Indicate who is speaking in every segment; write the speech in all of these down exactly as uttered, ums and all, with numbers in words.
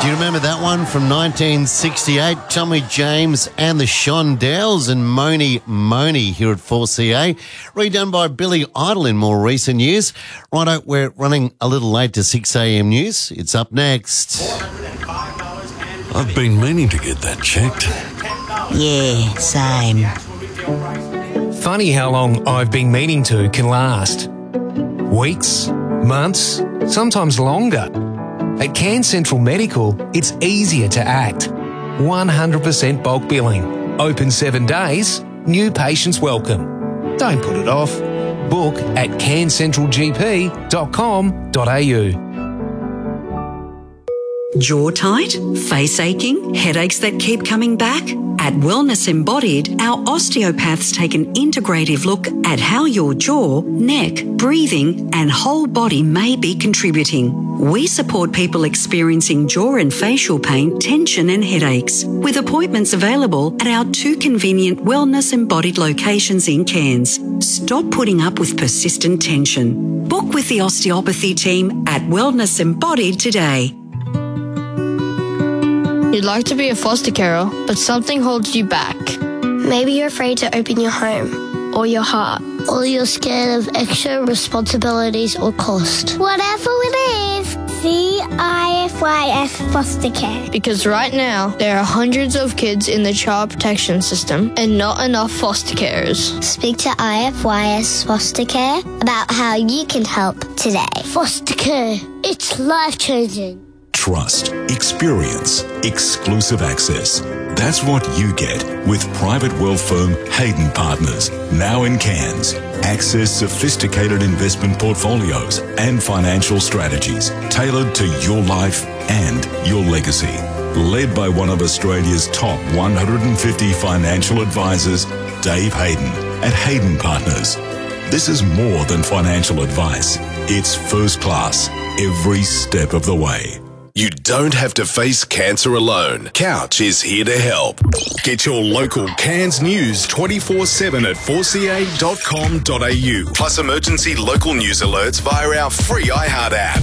Speaker 1: Do you remember that one from nineteen sixty-eight? Tommy James and the Shondells and Moni Moni here at four C A. Redone by Billy Idol in more recent years. Righto, we're running a little late to six A M news. It's up next.
Speaker 2: I've been meaning to get that checked.
Speaker 3: Yeah, same.
Speaker 4: Funny how long I've been meaning to can last. Weeks, months, sometimes longer. At Cairns Central Medical, it's easier to act. one hundred percent bulk billing. Open seven days. New patients welcome. Don't put it off. Book at cairns central g p dot com dot a u.
Speaker 5: Jaw tight? Face aching? Headaches that keep coming back? At Wellness Embodied, our osteopaths take an integrative look at how your jaw, neck, breathing and whole body may be contributing. We support people experiencing jaw and facial pain, tension and headaches, with appointments available at our two convenient Wellness Embodied locations in Cairns. Stop putting up with persistent tension. Book with the osteopathy team at Wellness Embodied today.
Speaker 6: You'd like to be a foster carer, but something holds you back.
Speaker 7: Maybe you're afraid to open your home or your heart, or you're scared of extra responsibilities or cost.
Speaker 8: Whatever it is, C I F Y S Foster Care.
Speaker 6: Because right now, there are hundreds of kids in the child protection system and not enough foster carers.
Speaker 8: Speak to I F Y S Foster Care about how you can help today.
Speaker 7: Foster care, it's life-changing.
Speaker 2: Trust, experience, exclusive access. That's what you get with private wealth firm Hayden Partners, now in Cairns. Access sophisticated investment portfolios and financial strategies tailored to your life and your legacy. Led by one of Australia's top one hundred fifty financial advisors, Dave Hayden at Hayden Partners. This is more than financial advice. It's first class every step of the way.
Speaker 9: You don't have to face cancer alone. Couch is here to help. Get your local Cairns news twenty-four seven at four c a dot com dot a u. Plus emergency local news alerts via our free iHeart app.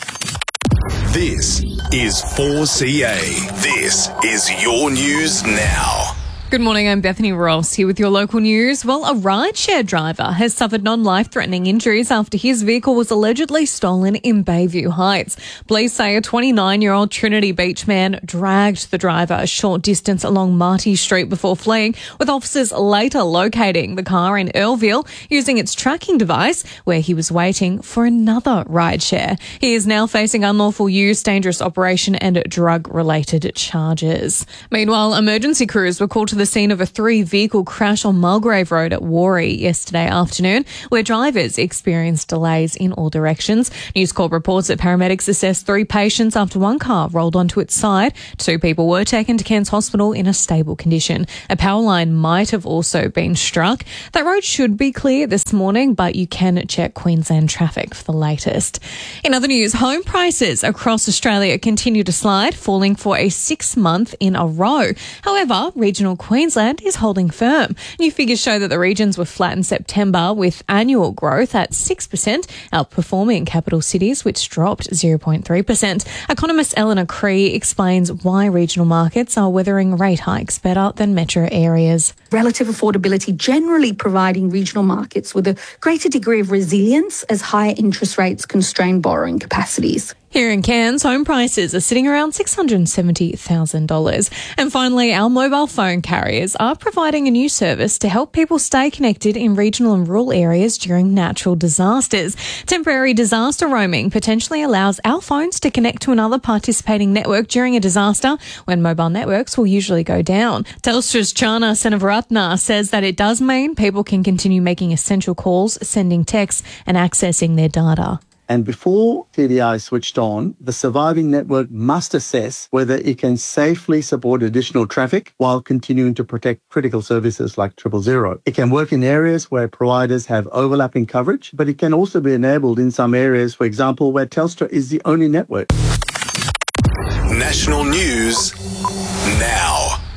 Speaker 9: This is four C A. This is your news now.
Speaker 10: Good morning, I'm Bethany Ross here with your local news. Well, a rideshare driver has suffered non-life-threatening injuries after his vehicle was allegedly stolen in Bayview Heights. Police say a twenty-nine-year-old Trinity Beach man dragged the driver a short distance along Marty Street before fleeing, with officers later locating the car in Earlville using its tracking device where he was waiting for another rideshare. He is now facing unlawful use, dangerous operation and drug-related charges. Meanwhile, emergency crews were called to the the scene of a three-vehicle crash on Mulgrave Road at Warrie yesterday afternoon, where drivers experienced delays in all directions. News Corp reports that paramedics assessed three patients after one car rolled onto its side. Two people were taken to Cairns Hospital in a stable condition. A power line might have also been struck. That road should be clear this morning, but you can check Queensland traffic for the latest. In other news, home prices across Australia continue to slide, falling for a sixth month in a row. However, regional Queensland is holding firm. New figures show that the regions were flat in September, with annual growth at six percent, outperforming capital cities, which dropped zero point three percent. Economist Eleanor Cree explains why regional markets are weathering rate hikes better than metro areas.
Speaker 11: Relative affordability generally providing regional markets with a greater degree of resilience as higher interest rates constrain borrowing capacities.
Speaker 10: Here in Cairns, home prices are sitting around six hundred seventy thousand dollars. And finally, our mobile phone carriers are providing a new service to help people stay connected in regional and rural areas during natural disasters. Temporary disaster roaming potentially allows our phones to connect to another participating network during a disaster when mobile networks will usually go down. Telstra's Chana Senavaratna says that it does mean people can continue making essential calls, sending texts and accessing their data.
Speaker 12: And before T D I switched on, the surviving network must assess whether it can safely support additional traffic while continuing to protect critical services like triple zero. It can work in areas where providers have overlapping coverage, but it can also be enabled in some areas, for example, where Telstra is the only network.
Speaker 9: National news now.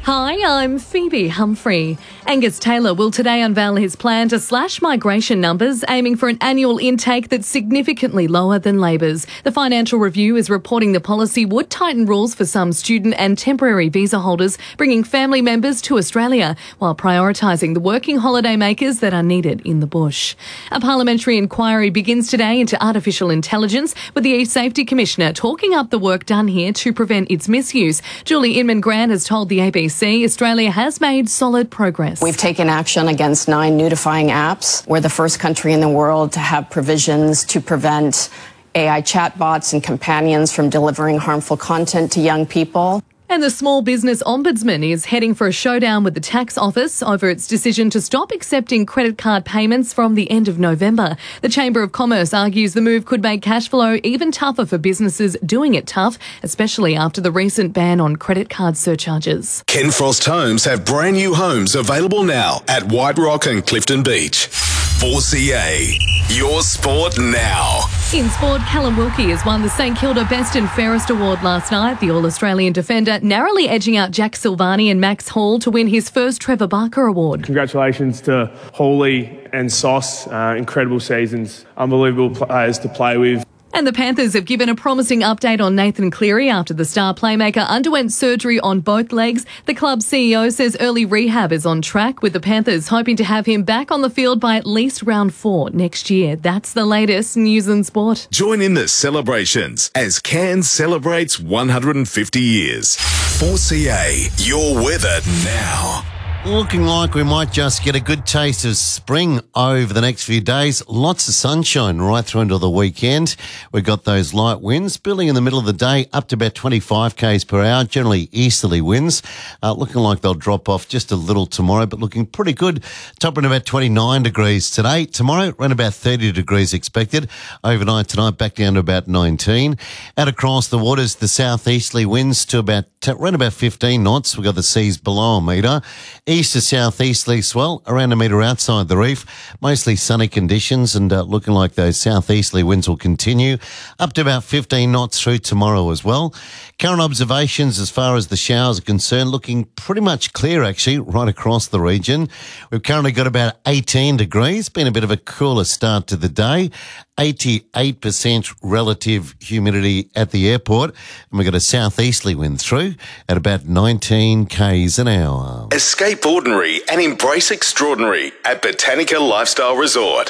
Speaker 13: Hi, I'm Phoebe Humphrey. Angus Taylor will today unveil his plan to slash migration numbers, aiming for an annual intake that's significantly lower than Labor's. The Financial Review is reporting the policy would tighten rules for some student and temporary visa holders, bringing family members to Australia, while prioritising the working holiday makers that are needed in the bush. A parliamentary inquiry begins today into artificial intelligence, with the E-Safety Commissioner talking up the work done here to prevent its misuse. Julie Inman-Grant has told the A B C Australia has made solid progress.
Speaker 14: We've taken action against nine nudifying apps. We're the first country in the world to have provisions to prevent A I chatbots and companions from delivering harmful content to young people.
Speaker 13: And the Small Business Ombudsman is heading for a showdown with the tax office over its decision to stop accepting credit card payments from the end of November. The Chamber of Commerce argues the move could make cash flow even tougher for businesses doing it tough, especially after the recent ban on credit card surcharges.
Speaker 9: Ken Frost Homes have brand new homes available now at White Rock and Clifton Beach. four C A, your sport now.
Speaker 13: In sport, Callum Wilkie has won the St Kilda Best and Fairest Award last night. The All-Australian defender narrowly edging out Jack Silvani and Max Hall to win his first Trevor Barker Award.
Speaker 15: Congratulations to Hawley and Sauce. Uh, incredible seasons, unbelievable players to play with.
Speaker 13: And the Panthers have given a promising update on Nathan Cleary after the star playmaker underwent surgery on both legs. The club's C E O says early rehab is on track, with the Panthers hoping to have him back on the field by at least round four next year. That's the latest news and sport.
Speaker 9: Join in the celebrations as Cairns celebrates one hundred fifty years. four C A, your weather now.
Speaker 1: Looking like we might just get a good taste of spring over the next few days. Lots of sunshine right through into the weekend. We've got those light winds building in the middle of the day up to about twenty-five kays per hour, generally easterly winds. Uh, looking like they'll drop off just a little tomorrow, but looking pretty good. Topping about twenty-nine degrees today. Tomorrow, around about thirty degrees expected. Overnight tonight, back down to about nineteen. Out across the waters, the southeasterly winds to about, around about fifteen knots. We've got the seas below a metre. East to southeasterly swell, around a metre outside the reef. Mostly sunny conditions and uh, looking like those southeasterly winds will continue. Up to about fifteen knots through tomorrow as well. Current observations as far as the showers are concerned, looking pretty much clear actually right across the region. We've currently got about eighteen degrees, been a bit of a cooler start to the day. eighty-eight percent relative humidity at the airport, and we've got a southeasterly wind through at about nineteen kays an hour.
Speaker 9: Escape ordinary and embrace extraordinary at Botanica Lifestyle Resort.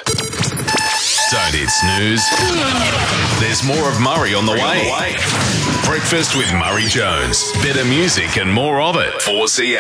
Speaker 9: Don't hit snooze. There's more of Murray on the way. Breakfast with Murray Jones. Better music and more of it. four C A.